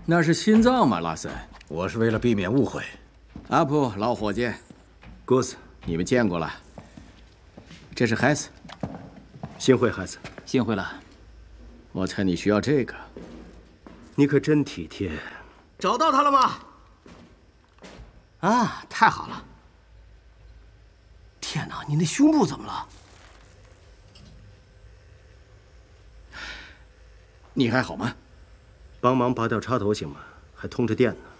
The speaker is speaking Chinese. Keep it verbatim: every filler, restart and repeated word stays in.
那是心脏吗，拉森？ 我是为了避免误会。 阿普，老伙计， 郭斯， 你们见过了。这是海斯， 幸会，海斯。 幸会了。 我猜你需要这个。 你可真体贴。 找到他了吗？啊，太好了！天哪，你那胸部怎么了？ 你还好吗？ 帮忙拔掉插头行吗？还通着电呢。